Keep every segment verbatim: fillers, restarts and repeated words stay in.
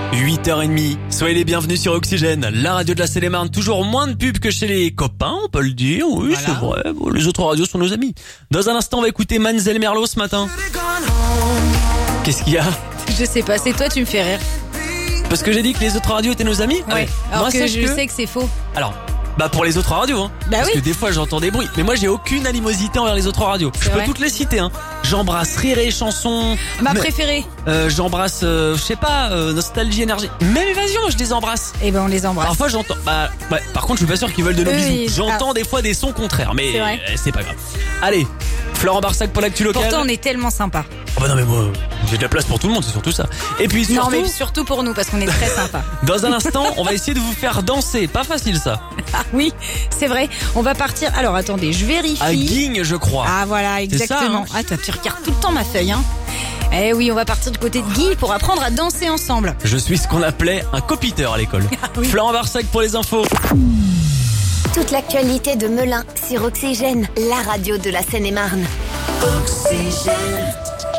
huit heures trente, soyez les bienvenus sur Oxygène, la radio de la Seine-et-Marne. Toujours moins de pubs que chez les copains, on peut le dire, oui, voilà. C'est vrai, bon, les autres radios sont nos amis. Dans un instant, on va écouter Manzel Merlot ce matin. Qu'est-ce qu'il y a? Je sais pas, c'est toi, tu me fais rire. Parce que j'ai dit que les autres radios étaient nos amis? Ouais, ouais. Alors moi, que je que... sais que c'est faux. Alors... Bah pour les autres radios hein. Bah Parce oui. que des fois j'entends des bruits. Mais moi j'ai aucune animosité envers les autres radios. C'est Je peux vrai. toutes les citer hein. J'embrasse Rire et Chanson. Ma mais, préférée. euh, J'embrasse euh, je sais pas euh, Nostalgie, Énergie. Même Évasion je les embrasse. Eh ben on les embrasse. Parfois j'entends bah ouais, par contre je suis pas sûr qu'ils veulent de nos Oui. bisous. J'entends Ah. des fois des sons contraires. Mais C'est vrai. euh, c'est pas grave. Allez, Florent Barsac pour l'actu locale. Pourtant on est tellement sympa. Oh bah non mais moi j'ai de la place pour tout le monde, c'est surtout ça. Et puis surtout, Non mais surtout pour nous parce qu'on est très sympa. dans un instant on va essayer de vous faire danser. Pas facile ça. Ah oui, c'est vrai. On va partir. Alors attendez, je vérifie. À Guigne je crois. Ah voilà, exactement. ça, hein. Ah toi tu regardes tout le temps ma feuille hein. Eh oui, on va partir du côté de Guy pour apprendre à danser ensemble. Je suis ce qu'on appelait un copiteur à l'école. Oui. Florent Barsac pour les infos. Toute l'actualité de Melun sur Oxygène, la radio de la Seine-et-Marne. Oxygène.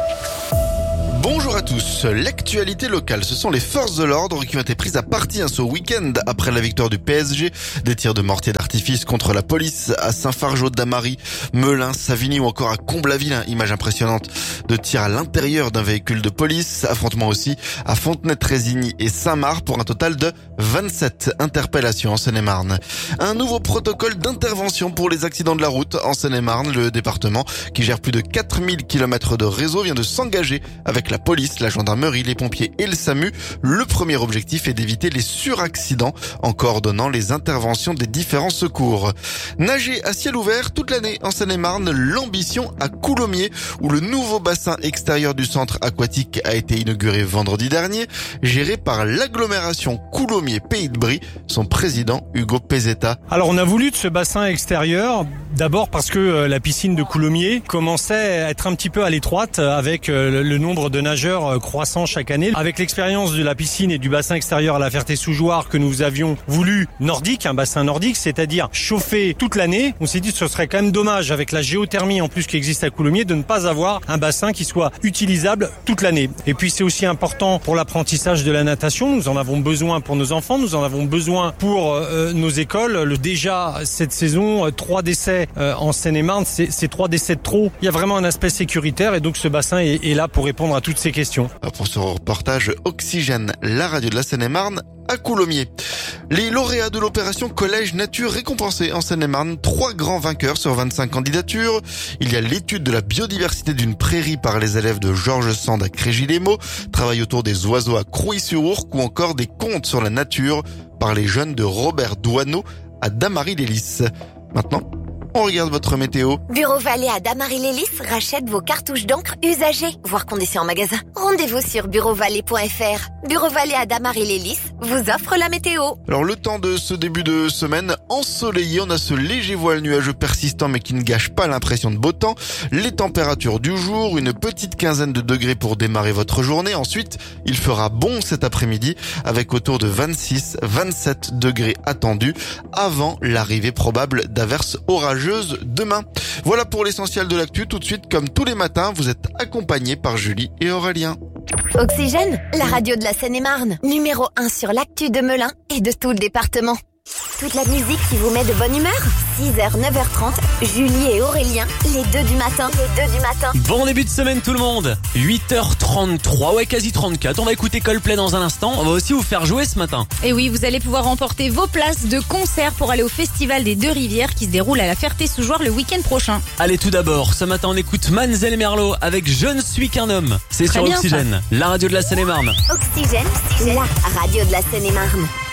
Bonjour à tous. L'actualité locale, ce sont les forces de l'ordre qui ont été prises à partie ce week-end après la victoire du P S G. Des tirs de mortier d'artifice contre la police à Saint-Fargeau-d'Amarie, Melun, Savigny ou encore à Comble-la-Ville. Image impressionnante de tirs à l'intérieur d'un véhicule de police. Affrontement aussi à Fontenay-Trésigny et Saint-Marc pour un total de vingt-sept interpellations en Seine-et-Marne. Un nouveau protocole d'intervention pour les accidents de la route en Seine-et-Marne. Le département qui gère plus de quatre mille kilomètres de réseau vient de s'engager avec la police, la gendarmerie, les pompiers et le SAMU. Le premier objectif est d'éviter les suraccidents en coordonnant les interventions des différents secours. Nager à ciel ouvert toute l'année en Seine-et-Marne, l'ambition à Coulommiers où le nouveau bassin extérieur du centre aquatique a été inauguré vendredi dernier, géré par l'agglomération Coulommiers-Pays de Brie, son président Hugo Pezzetta. Alors on a voulu de ce bassin extérieur, d'abord parce que euh, la piscine de Coulommiers commençait à être un petit peu à l'étroite avec euh, le, le nombre de nageurs euh, croissant chaque année. Avec l'expérience de la piscine et du bassin extérieur à la Ferté-sous-Jouarre que nous avions voulu nordique, un bassin nordique, c'est-à-dire chauffé toute l'année, on s'est dit que ce serait quand même dommage avec la géothermie en plus qui existe à Coulommiers de ne pas avoir un bassin qui soit utilisable toute l'année. Et puis c'est aussi important pour l'apprentissage de la natation, nous en avons besoin pour nos enfants, nous en avons besoin pour euh, nos écoles. Le, déjà cette saison, euh, trois décès euh, en Seine-et-Marne, c'est, c'est trois décès de trop. Il y a vraiment un aspect sécuritaire et donc ce bassin est, est là pour répondre à toutes ces questions. Pour ce reportage Oxygène, la radio de la Seine-et-Marne à Coulommiers. Les lauréats de l'opération Collège Nature récompensés en Seine-et-Marne, trois grands vainqueurs sur vingt-cinq candidatures. Il y a l'étude de la biodiversité d'une prairie par les élèves de Georges Sand à Crégis-les-Maux, travail autour des oiseaux à Crouy-sur-Ourcq ou encore des contes sur la nature par les jeunes de Robert Douaneau à Damary-les-Lys. Maintenant, on regarde votre météo. Bureau Vallée à Damary-les-Lys rachète vos cartouches d'encre usagées, voire conditions en magasin. Rendez-vous sur bureau vallée point f r. Bureau Vallée à Damary-les-Lys vous offre la météo. Alors le temps de ce début de semaine ensoleillé, on a ce léger voile nuageux persistant mais qui ne gâche pas l'impression de beau temps. Les températures du jour, une petite quinzaine de degrés pour démarrer votre journée. Ensuite, il fera bon cet après-midi avec autour de vingt-six à vingt-sept degrés attendus avant l'arrivée probable d'averses orageuses demain. Voilà pour l'essentiel de l'actu. Tout de suite, comme tous les matins, vous êtes accompagnés par Julie et Aurélien. Oxygène, la radio de la Seine-et-Marne. Numéro un sur l'actu de Melun et de tout le département. Toute la musique qui vous met de bonne humeur. six heures, neuf heures trente, Julie et Aurélien, les deux du matin. Les deux du matin. Bon début de semaine tout le monde. huit heures trente-trois, ouais quasi trente-quatre. On va écouter Coldplay dans un instant. On va aussi vous faire jouer ce matin. Et oui, vous allez pouvoir remporter vos places de concert pour aller au Festival des Deux Rivières qui se déroule à la Ferté-sous-Jouarre le week-end prochain. Allez tout d'abord, ce matin on écoute Manzel Merlot avec Je ne suis qu'un homme. C'est Très sur bien, Oxygène, la radio de la Seine-et-Marne. Oxygène, la radio de la Seine-et-Marne.